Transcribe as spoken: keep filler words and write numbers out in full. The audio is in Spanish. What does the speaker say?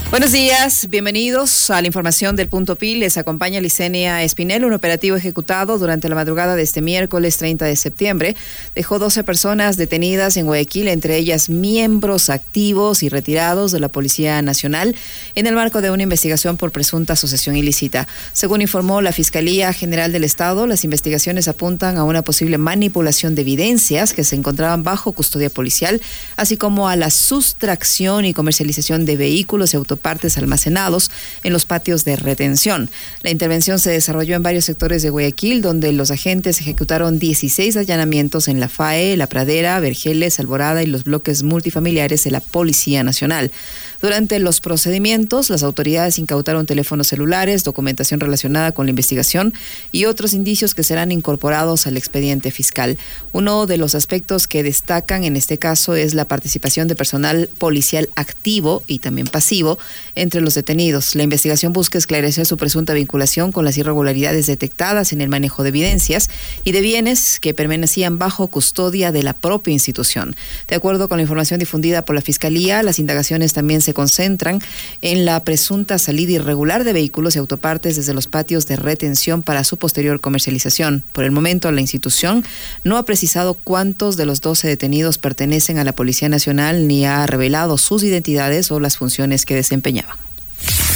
Buenos días, bienvenidos a la información del Punto P I. Les acompaña Licenia Espinel. Un operativo ejecutado durante la madrugada de este miércoles treinta de septiembre dejó doce personas detenidas en Guayaquil, entre ellas miembros activos y retirados de la Policía Nacional, en el marco de una investigación por presunta asociación ilícita. Según informó la Fiscalía General del Estado, las investigaciones apuntan a una posible manipulación de evidencias que se encontraban bajo custodia policial, así como a la sustracción y comercialización de vehículos y autopartes almacenados en los patios de retención. La intervención se desarrolló en varios sectores de Guayaquil, donde los agentes ejecutaron dieciséis allanamientos en La Fae, La Pradera, Vergeles, Alborada y los bloques multifamiliares de la Policía Nacional. Durante los procedimientos, las autoridades incautaron teléfonos celulares, documentación relacionada con la investigación y otros indicios que serán incorporados al expediente fiscal. Uno de los aspectos que destacan en este caso es la participación de personal policial activo y también pasivo entre los detenidos. La investigación busca esclarecer su presunta vinculación con las irregularidades detectadas en el manejo de evidencias y de bienes que permanecían bajo custodia de la propia institución. De acuerdo con la información difundida por la Fiscalía, las indagaciones también se concentran en la presunta salida irregular de vehículos y autopartes desde los patios de retención para su posterior comercialización. Por el momento, la institución no ha precisado cuántos de los doce detenidos pertenecen a la Policía Nacional ni ha revelado sus identidades o las funciones que desempeñaban.